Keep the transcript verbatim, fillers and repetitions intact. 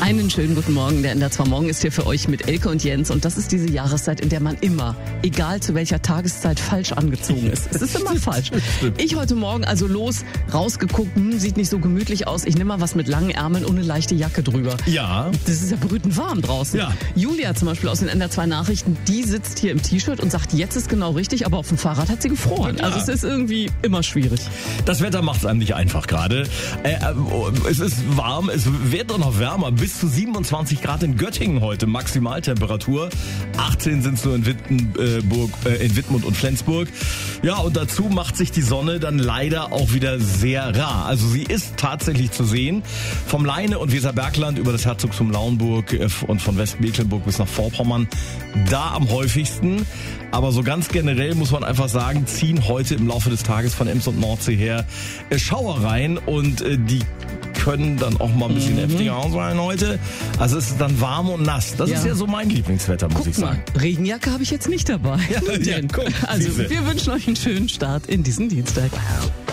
Einen schönen guten Morgen. Der N D R zwei Morgen ist hier für euch mit Elke und Jens. Und das ist diese Jahreszeit, in der man immer, egal zu welcher Tageszeit, falsch angezogen ist. Es ist immer falsch. Ich heute Morgen also los, rausgeguckt, hm, sieht nicht so gemütlich aus. Ich nehme mal was mit langen Ärmeln und eine leichte Jacke drüber. Ja. Das ist ja brütend warm draußen. Ja. Julia zum Beispiel aus den N D R zwei Nachrichten, die sitzt hier im T-Shirt und sagt, jetzt ist genau richtig, aber auf dem Fahrrad hat sie gefroren. Ja. Also es ist irgendwie immer schwierig. Das Wetter macht es einem nicht einfach gerade. Äh, äh, es ist warm, es wird auch noch wärmer. Bis zu siebenundzwanzig Grad in Göttingen heute, Maximaltemperatur. achtzehn sind es nur in, Wittenburg, äh, in Wittmund und Flensburg. Ja, und dazu macht sich die Sonne dann leider auch wieder sehr rar. Also sie ist tatsächlich zu sehen. Vom Leine und Weserbergland über das Herzogstum Lauenburg äh, und von Westmecklenburg bis nach Vorpommern. Da am häufigsten. Aber so ganz generell muss man einfach sagen, ziehen heute im Laufe des Tages von Ems und Nordsee her äh, Schauer rein und äh, die können dann auch mal ein bisschen mhm. heftiger ausfallen heute. Also es ist dann warm und nass. Das ja. ist ja so mein Lieblingswetter, muss Guck ich sagen. Mal, Regenjacke habe ich jetzt nicht dabei. Ja, ja, guck, also siehste. wir wünschen euch einen schönen Start in diesen Dienstag.